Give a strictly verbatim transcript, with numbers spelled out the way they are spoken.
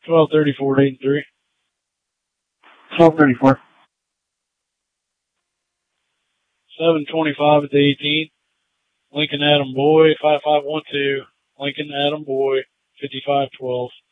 twelve thirty-four, eight and three. twelve thirty-four. seven twenty-five at the eighteen. Lincoln Adam Boy, five five one two. Lincoln Adam Boy, fifty-five twelve.